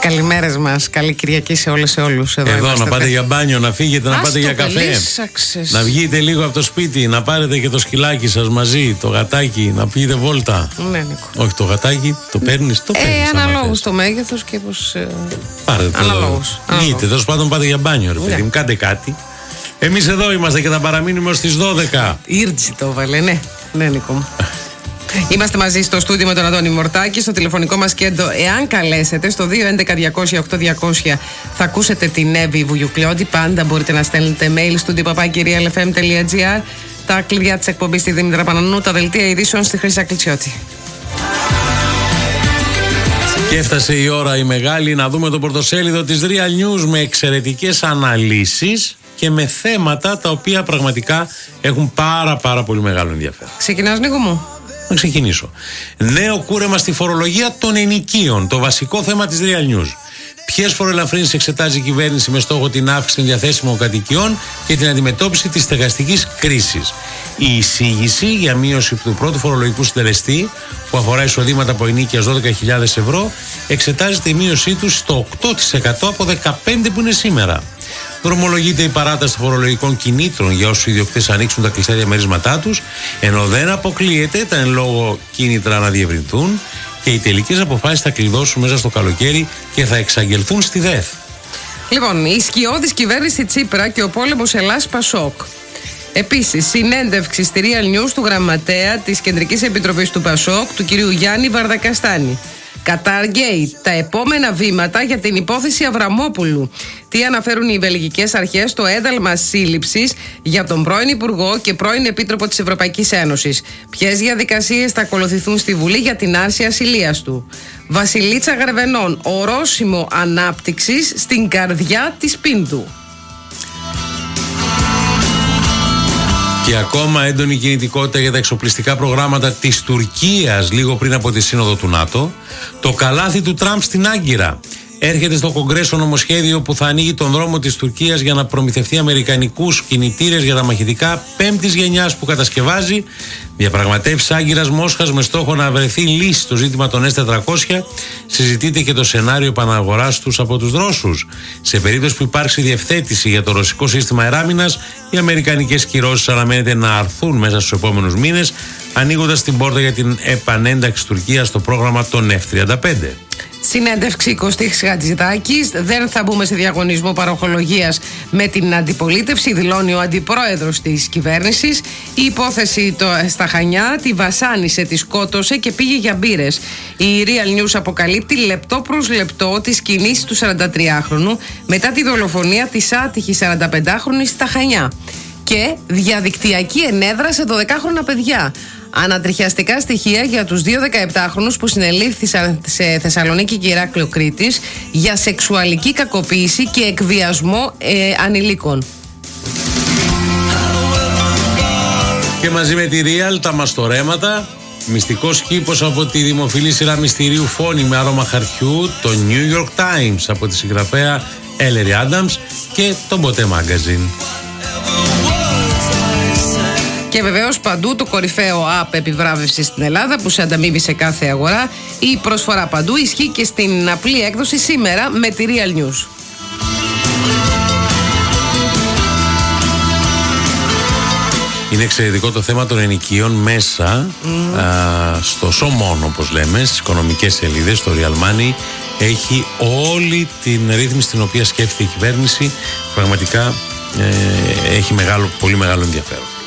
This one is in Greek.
Καλημέρες μας, καλή Κυριακή σε όλες σε όλους. Εδώ να πάτε για μπάνιο, να φύγετε, να πάτε για καφέ. Να βγείτε λίγο από το σπίτι, να πάρετε και το σκυλάκι σας μαζί, το γατάκι, να πείτε βόλτα. Ναι, Νίκο. Όχι το γατάκι, το παίρνεις, το παίρνεις. Αναλόγως το μέγεθος και πως. Πάρετε το. Βγείτε, τέλος πάντων πάτε για μπάνιο, ρε παιδί μου, κάντε κάτι. Εμείς εδώ είμαστε και θα παραμείνουμε ως τις 12. Ήρτσι το βάλε, ναι, Νίκο μου. Είμαστε μαζί στο στούντιο με τον Αντώνη Μορτάκη, στο τηλεφωνικό μας κέντρο. Εάν καλέσετε στο 211-200-8200 θα ακούσετε την Εύη Βουγιουκλιώτη. Πάντα μπορείτε να στέλνετε mail studio@realfm.gr. Τα κλειδιά της εκπομπής στη Δήμητρα Πανανού, τα δελτία ειδήσεων στη Χρύσα Κλητσιώτη. Και έφτασε η ώρα η μεγάλη να δούμε το πρωτοσέλιδο της Real News με εξαιρετικές αναλύσεις και με θέματα τα οποία πραγματικά έχουν πάρα πολύ μεγάλο ενδιαφέρον. Ξεκινάς, Νίκο μου? Να ξεκινήσω. Νέο κούρεμα στη φορολογία των ενοικίων. Το βασικό θέμα της Real News. Ποιες φοροελαφρύνσεις εξετάζει η κυβέρνηση με στόχο την αύξηση των διαθέσιμων κατοικιών και την αντιμετώπιση της στεγαστικής κρίσης. Η εισήγηση για μείωση του πρώτου φορολογικού συντελεστή, που αφορά εισοδήματα από ενοίκιας 12.000 ευρώ, εξετάζεται η μείωσή του στο 8% από 15% που είναι σήμερα. Δρομολογείται η παράταση των φορολογικών κινήτρων για όσους ιδιοκτήτες ανοίξουν τα κλειστά διαμερίσματά τους, ενώ δεν αποκλείεται τα εν λόγω κίνητρα να διευρυνθούν και οι τελικές αποφάσεις θα κλειδώσουν μέσα στο καλοκαίρι και θα εξαγγελθούν στη ΔΕΘ. Λοιπόν, η σκιώδης κυβέρνηση Τσίπρα και ο πόλεμος Ελλάς Πασόκ. Επίσης, συνέντευξη στη Real News του γραμματέα της Κεντρικής Επιτροπής του Πασόκ, του κυρίου Γιάννη Βαρδακαστάνη. Κατάργει τα επόμενα βήματα για την υπόθεση Αβραμόπουλου. Τι αναφέρουν οι βελγικές αρχές στο ένταλμα σύλληψης για τον πρώην Υπουργό και πρώην Επίτροπο της Ευρωπαϊκής Ένωσης. Ποιες διαδικασίες θα ακολουθηθούν στη Βουλή για την άρση ασυλίας του. Βασιλίτσα Γρεβενών, ορόσημο ανάπτυξης στην καρδιά της Πίνδου. Και ακόμα έντονη κινητικότητα για τα εξοπλιστικά προγράμματα της Τουρκίας λίγο πριν από τη σύνοδο του ΝΑΤΟ. Το καλάθι του Τραμπ στην Άγκυρα. Έρχεται στο Κογκρέσο νομοσχέδιο που θα ανοίγει τον δρόμο της Τουρκίας για να προμηθευτεί αμερικανικούς κινητήρες για τα μαχητικά 5ης γενιάς που κατασκευάζει. Διαπραγματεύσεις Άγκυρας Μόσχας με στόχο να βρεθεί λύση στο ζήτημα των S-400. Συζητείται και το σενάριο επαναγοράς τους από τους Ρώσους. Σε περίπτωση που υπάρξει διευθέτηση για το ρωσικό σύστημα αεράμινας, οι αμερικανικές κυρώσεις αναμένεται να αρθούν μέσα στους επόμενους μήνες, ανοίγοντας την πόρτα για την επανένταξη Τουρκίας στο πρόγραμμα των F-35. Συνέντευξη Κωστή Χατζηδάκης. Δεν θα μπούμε σε διαγωνισμό παροχολογίας με την αντιπολίτευση, δηλώνει ο αντιπρόεδρος της κυβέρνησης. Η υπόθεση στα Χανιά τη βασάνισε, τη σκότωσε και πήγε για μπύρες. Η Real News αποκαλύπτει λεπτό προς λεπτό τις κινήσεις του 43χρονου μετά τη δολοφονία της άτυχης 45χρονης στα Χανιά. Και διαδικτυακή ενέδρα σε 12χρονα παιδιά. Ανατριχιαστικά στοιχεία για τους 2 17χρονους που συνελήφθησαν σε Θεσσαλονίκη και Ηράκλειο Κρήτης για σεξουαλική κακοποίηση και εκβιασμό ανηλίκων. Και μαζί με τη Real τα μαστορέματα, μυστικός κήπος από τη δημοφιλή σειρά μυστηρίου Φόνη με άρωμα χαρτιού, το New York Times από τη συγγραφέα Ellery Adams και το Ποτέ Magazine. Και βεβαίως παντού το κορυφαίο app επιβράβευσης στην Ελλάδα που σε ανταμείβει σε κάθε αγορά. Η προσφορά παντού ισχύει και στην απλή έκδοση σήμερα με τη Real News. Είναι εξαιρετικό το θέμα των ενοικίων μέσα στο Σομόν, όπως λέμε, στις οικονομικές σελίδες, στο Real Money. Έχει όλη την ρύθμιση την οποία σκέφτεται η κυβέρνηση. Πραγματικά έχει πολύ μεγάλο ενδιαφέρον.